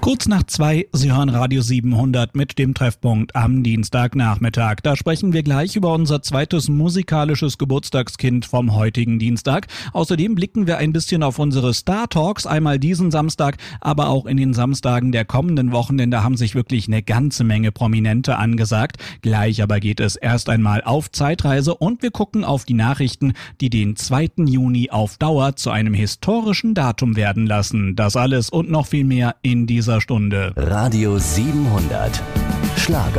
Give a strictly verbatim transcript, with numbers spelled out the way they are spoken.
Kurz nach zwei, Sie hören Radio siebenhundert mit dem Treffpunkt am Dienstagnachmittag. Da sprechen wir gleich über unser zweites musikalisches Geburtstagskind vom heutigen Dienstag. Außerdem blicken wir ein bisschen auf unsere Star Talks, einmal diesen Samstag, aber auch in den Samstagen der kommenden Wochen, denn da haben sich wirklich eine ganze Menge Prominente angesagt. Gleich aber geht es erst einmal auf Zeitreise und wir gucken auf die Nachrichten, die den zweiten Juni auf Dauer zu einem historischen Datum werden lassen. Das alles und noch viel mehr in dieser Stunde. Radio siebenhundert. Schlager.